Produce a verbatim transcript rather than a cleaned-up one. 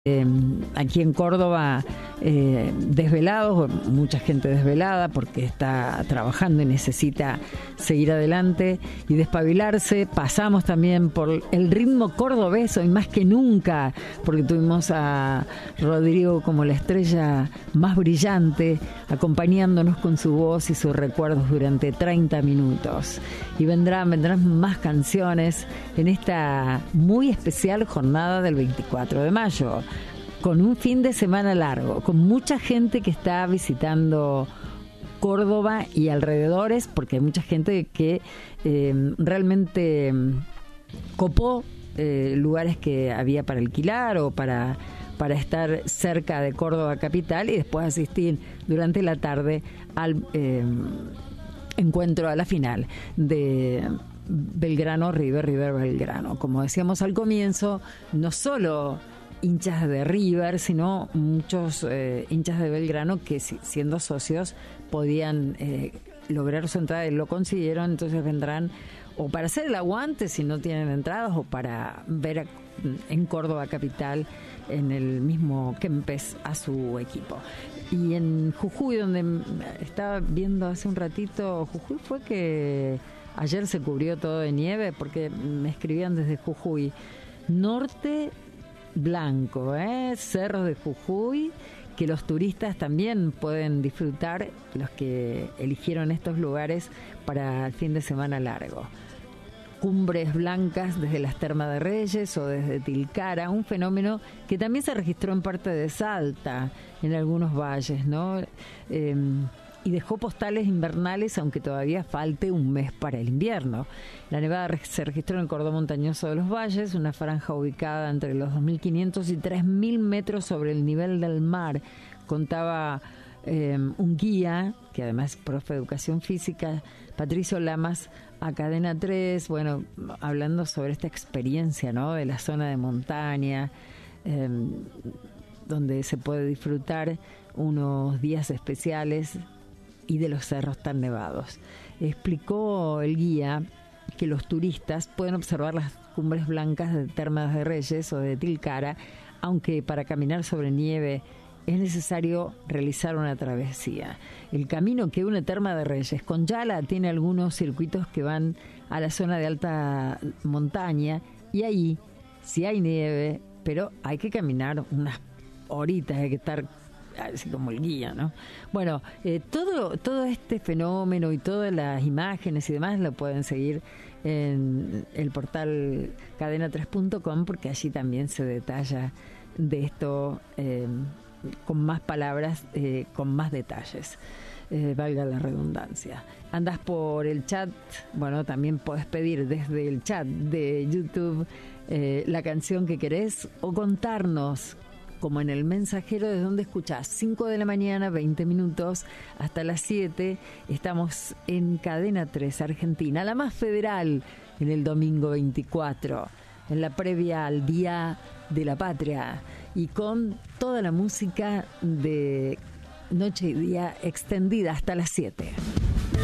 Eh, aquí en Córdoba, eh, desvelados, mucha gente desvelada porque está trabajando y necesita seguir adelante y despabilarse. Pasamos también por el ritmo cordobés hoy más que nunca, porque tuvimos a Rodrigo como la estrella más brillante, acompañándonos con su voz y sus recuerdos durante treinta minutos. Y vendrán, vendrán más canciones en esta muy especial jornada del veinticuatro de mayo. Con un fin de semana largo, con mucha gente que está visitando Córdoba y alrededores, porque hay mucha gente que eh, realmente copó eh, lugares que había para alquilar o para, para estar cerca de Córdoba capital y después asistir durante la tarde al eh, encuentro, a la final de Belgrano River, River Belgrano. Como decíamos al comienzo, no solo hinchas de River, sino muchos eh, hinchas de Belgrano que si, siendo socios podían eh, lograr su entrada y lo consiguieron, entonces vendrán o para hacer el aguante si no tienen entradas o para ver a, en Córdoba capital en el mismo Kempes a su equipo. Y en Jujuy, donde estaba viendo hace un ratito, Jujuy fue que ayer se cubrió todo de nieve porque me escribían desde Jujuy, norte blanco, ¿eh? Cerros de Jujuy, que los turistas también pueden disfrutar, los que eligieron estos lugares para el fin de semana largo. Cumbres blancas desde las Termas de Reyes o desde Tilcara, un fenómeno que también se registró en parte de Salta, en algunos valles, ¿no? Eh, y dejó postales invernales, aunque todavía falte un mes para el invierno. La nevada se registró en el cordón montañoso de los valles, una franja ubicada entre los dos mil quinientos y tres mil metros sobre el nivel del mar. Contaba eh, un guía, que además es profe de educación física, Patricio Lamas, a Cadena tres, bueno, hablando sobre esta experiencia, ¿no?, de la zona de montaña, eh, donde se puede disfrutar unos días especiales y de los cerros tan nevados. Explicó el guía que los turistas pueden observar las cumbres blancas de Termas de Reyes o de Tilcara, aunque para caminar sobre nieve es necesario realizar una travesía. El camino que une Termas de Reyes con Yala tiene algunos circuitos que van a la zona de alta montaña y ahí sí hay nieve, pero hay que caminar unas horitas, hay que estar así como el guía, ¿no? Bueno, eh, todo todo este fenómeno y todas las imágenes y demás lo pueden seguir en el portal cadena tres punto com, porque allí también se detalla de esto eh, con más palabras, eh, con más detalles, eh, valga la redundancia. Andas por el chat, bueno, también podés pedir desde el chat de YouTube eh, la canción que querés o contarnos, como en el mensajero, de donde escuchás. cinco de la mañana, veinte minutos, hasta las siete. Estamos en Cadena tres Argentina, la más federal, en el domingo veinticuatro, en la previa al Día de la Patria, y con toda la música de Noche y Día extendida hasta las siete.